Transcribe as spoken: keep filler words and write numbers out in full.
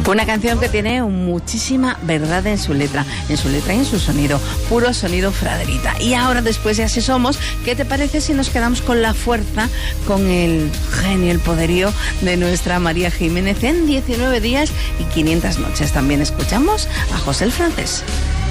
Una canción que tiene muchísima verdad en su letra, en su letra y en su sonido, puro sonido Fraderita. Y ahora, después de Así Somos, ¿qué te parece si nos quedamos con la fuerza, con el genio, el poderío de nuestra María Jiménez en diecinueve días y quinientas noches? También escuchamos a José el Francés.